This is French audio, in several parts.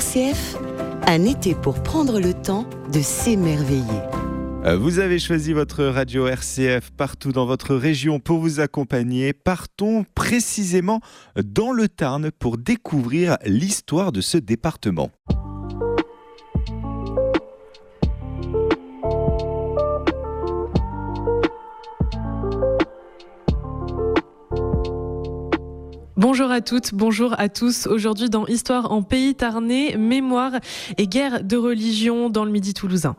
RCF, un été pour prendre le temps de s'émerveiller. Vous avez choisi votre radio RCF partout dans votre région pour vous accompagner. Partons précisément dans le Tarn pour découvrir l'histoire de ce département. Bonjour à toutes, bonjour à tous. Aujourd'hui dans Histoire en pays tarnais, mémoire et guerre de religion dans le Midi toulousain.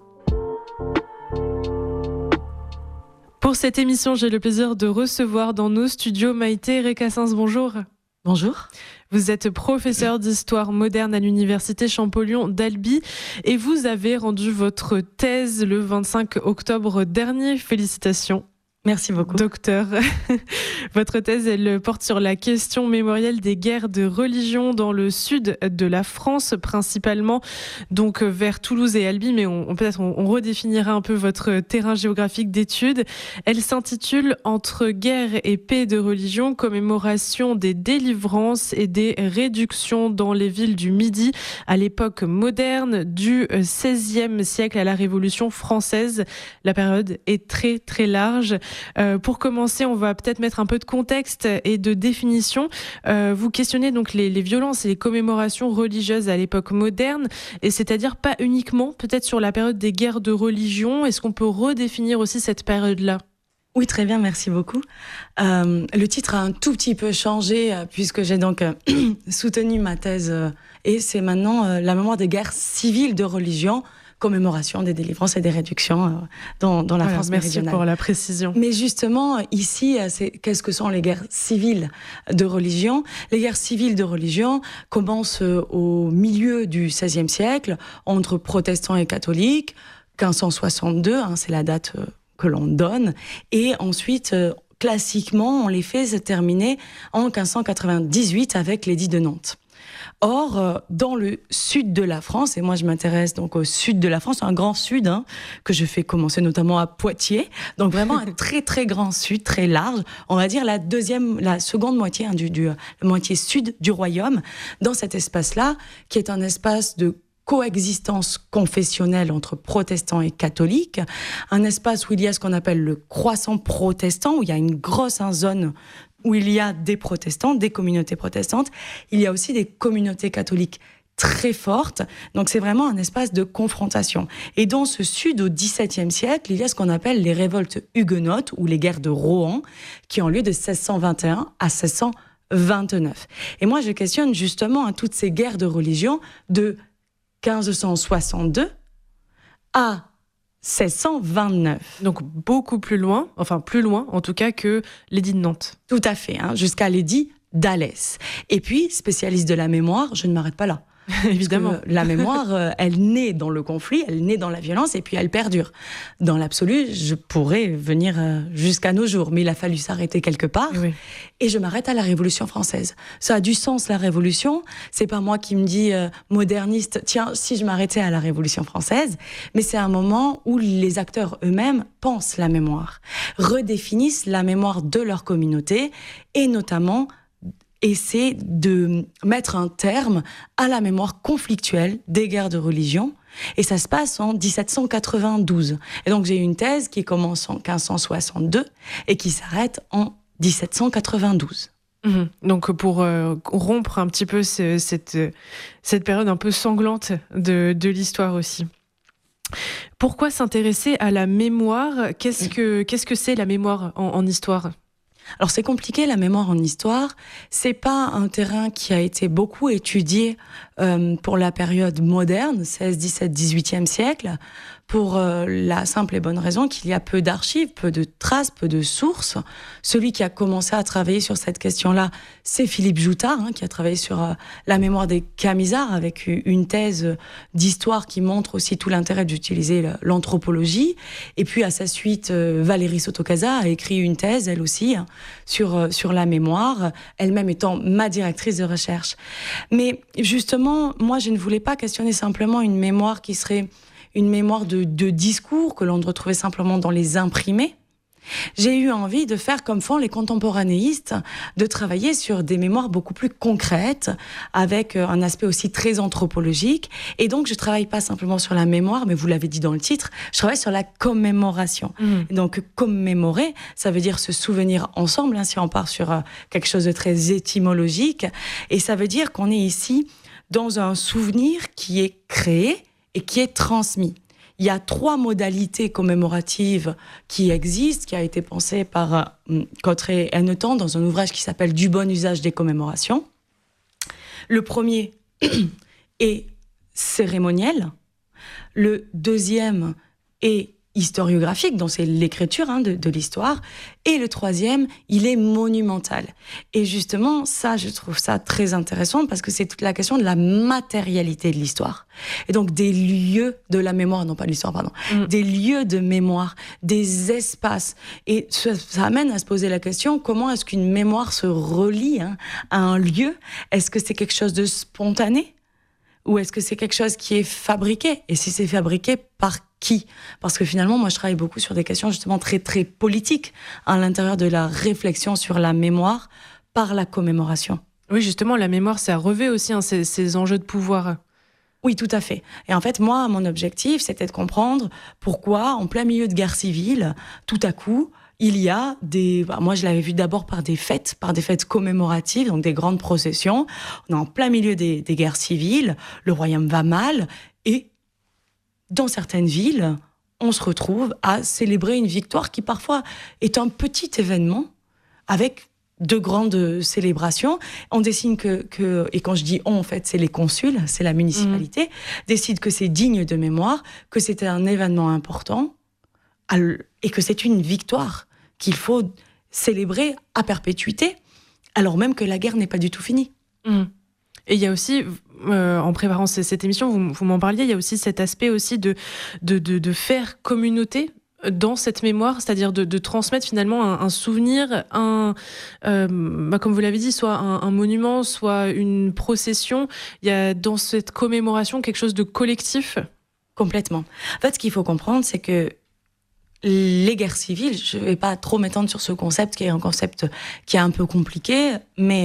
Pour cette émission, j'ai le plaisir de recevoir dans nos studios Maïté Récassens. Bonjour. Bonjour. Vous êtes professeur d'histoire moderne à l'université Champollion d'Albi et vous avez rendu votre thèse le 25 octobre dernier. Félicitations. Merci beaucoup. Docteur, votre thèse, elle porte sur la question mémorielle des guerres de religion dans le sud de la France, principalement donc vers Toulouse et Albi, mais on redéfinira un peu votre terrain géographique d'études. Elle s'intitule « Entre guerre et paix de religion, commémoration des délivrances et des réductions dans les villes du Midi à l'époque moderne du XVIe siècle à la Révolution française ». La période est très très large. Pour commencer, on va peut-être mettre un peu de contexte et de définition. Vous questionnez donc les violences et les commémorations religieuses à l'époque moderne, et c'est-à-dire pas uniquement peut-être sur la période des guerres de religion. Est-ce qu'on peut redéfinir aussi cette période-là ? Oui, très bien, merci beaucoup. Le titre a un tout petit peu changé puisque j'ai donc soutenu ma thèse et c'est maintenant la mémoire des guerres civiles de religion, commémoration des délivrances et des réductions dans la France méridionale. Merci pour la précision. Mais justement, ici, qu'est-ce que sont les guerres civiles de religion ? Les guerres civiles de religion commencent au milieu du XVIe siècle, entre protestants et catholiques, 1562, c'est la date que l'on donne, et ensuite, classiquement, on les fait se terminer en 1598 avec l'édit de Nantes. Or, dans le sud de la France, et moi je m'intéresse donc au sud de la France, un grand sud, que je fais commencer notamment à Poitiers, donc vraiment un très très grand sud, très large, on va dire la seconde moitié, la moitié sud du royaume, dans cet espace-là, qui est un espace de coexistence confessionnelle entre protestants et catholiques, un espace où il y a ce qu'on appelle le croissant protestant, où il y a une grosse zone où il y a des protestants, des communautés protestantes. Il y a aussi des communautés catholiques très fortes. Donc c'est vraiment un espace de confrontation. Et dans ce sud, au XVIIe siècle, il y a ce qu'on appelle les révoltes huguenotes ou les guerres de Rohan, qui ont lieu de 1621 à 1629. Et moi, je questionne justement toutes ces guerres de religion de 1562 à 1629. Donc beaucoup plus loin en tout cas que l'édit de Nantes. Tout à fait, jusqu'à l'édit d'Alès. Et puis, spécialiste de la mémoire, je ne m'arrête pas là. Évidemment. La mémoire, elle naît dans le conflit, elle naît dans la violence et puis elle perdure. Dans l'absolu, je pourrais venir jusqu'à nos jours, mais il a fallu s'arrêter quelque part. Oui. Et je m'arrête à la Révolution française. Ça a du sens, la Révolution. C'est pas moi qui me dis moderniste, tiens, si je m'arrêtais à la Révolution française, mais c'est un moment où les acteurs eux-mêmes pensent la mémoire, redéfinissent la mémoire de leur communauté et notamment essaie de mettre un terme à la mémoire conflictuelle des guerres de religion. Et ça se passe en 1792. Et donc j'ai une thèse qui commence en 1562 et qui s'arrête en 1792. Donc pour rompre un petit peu cette période un peu sanglante de l'histoire aussi. Pourquoi s'intéresser à la mémoire ? Qu'est-ce que c'est la mémoire en histoire ? Alors c'est compliqué, la mémoire en histoire, c'est pas un terrain qui a été beaucoup étudié pour la période moderne, 16, 17, 18e siècle, pour la simple et bonne raison qu'il y a peu d'archives, peu de traces, peu de sources. Celui qui a commencé à travailler sur cette question-là, c'est Philippe Joutard, qui a travaillé sur la mémoire des Camisards, avec une thèse d'histoire qui montre aussi tout l'intérêt d'utiliser l'anthropologie. Et puis à sa suite, Valérie Sotocaza a écrit une thèse, elle aussi, sur la mémoire, elle-même étant ma directrice de recherche. Mais justement, moi je ne voulais pas questionner simplement une mémoire qui serait une mémoire de discours que l'on retrouvait simplement dans les imprimés, J'ai eu envie de faire comme font les contemporanéistes, de travailler sur des mémoires beaucoup plus concrètes, avec un aspect aussi très anthropologique. Et donc, je travaille pas simplement sur la mémoire, mais vous l'avez dit dans le titre, je travaille sur la commémoration. Et donc, commémorer, ça veut dire se souvenir ensemble, hein, si on part sur quelque chose de très étymologique. Et ça veut dire qu'on est ici dans un souvenir qui est créé et qui est transmis. Il y a 3 modalités commémoratives qui existent, qui a été pensée par Cotterêts et Hennetan dans un ouvrage qui s'appelle Du bon usage des commémorations. Le premier est cérémoniel. Le deuxième est historiographique, donc c'est l'écriture de l'histoire. Et le troisième, il est monumental. Et justement, ça, je trouve ça très intéressant parce que c'est toute la question de la matérialité de l'histoire. Et donc des lieux de la mémoire, non pas de l'histoire, pardon, des lieux de mémoire, des espaces. Et ça amène à se poser la question, comment est-ce qu'une mémoire se relie à un lieu ? Est-ce que c'est quelque chose de spontané ? Ou est-ce que c'est quelque chose qui est fabriqué ? Et si c'est fabriqué, par qui ? Parce que finalement, moi, je travaille beaucoup sur des questions justement très, très politiques à l'intérieur de la réflexion sur la mémoire par la commémoration. Oui, justement, la mémoire, ça revêt aussi ces enjeux de pouvoir. Oui, tout à fait. Et en fait, moi, mon objectif, c'était de comprendre pourquoi, en plein milieu de guerre civile, tout à coup, il y a moi, je l'avais vu d'abord par des fêtes commémoratives, donc des grandes processions. On est en plein milieu des guerres civiles, le royaume va mal, et dans certaines villes, on se retrouve à célébrer une victoire qui parfois est un petit événement avec de grandes célébrations. On décide et quand je dis on, en fait, c'est les consuls, c'est la municipalité, décide que c'est digne de mémoire, que c'était un événement important et que c'est une victoire qu'il faut célébrer à perpétuité, alors même que la guerre n'est pas du tout finie. Et il y a aussi, en préparant cette émission, vous m'en parliez, il y a aussi cet aspect aussi de faire communauté dans cette mémoire, c'est-à-dire de transmettre finalement un souvenir, comme vous l'avez dit, soit un monument, soit une procession. Il y a dans cette commémoration quelque chose de collectif. Complètement. En fait, ce qu'il faut comprendre, c'est que les guerres civiles, je ne vais pas trop m'étendre sur ce concept, qui est un concept qui est un peu compliqué, mais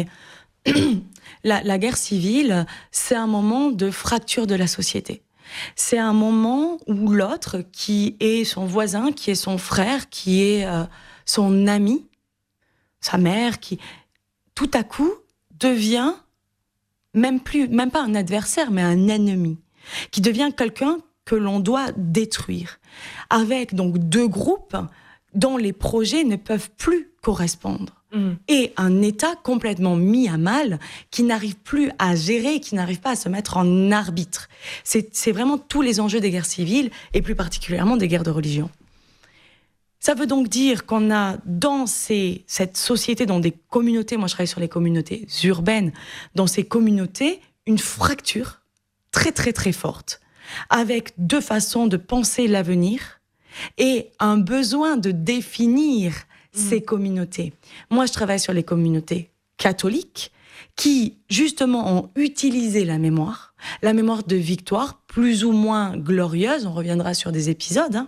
la guerre civile, c'est un moment de fracture de la société. C'est un moment où l'autre, qui est son voisin, qui est son frère, qui est son ami, sa mère, qui tout à coup devient même pas un adversaire, mais un ennemi, qui devient quelqu'un que l'on doit détruire, avec donc 2 groupes dont les projets ne peuvent plus correspondre. Et un État complètement mis à mal, qui n'arrive plus à gérer, qui n'arrive pas à se mettre en arbitre. C'est vraiment tous les enjeux des guerres civiles, et plus particulièrement des guerres de religion. Ça veut donc dire qu'on a dans cette société, dans des communautés, moi je travaille sur les communautés urbaines, dans ces communautés, une fracture très très très forte, avec 2 façons de penser l'avenir et un besoin de définir ces communautés. Moi, je travaille sur les communautés catholiques qui, justement, ont utilisé la mémoire de victoire, plus ou moins glorieuse, on reviendra sur des épisodes,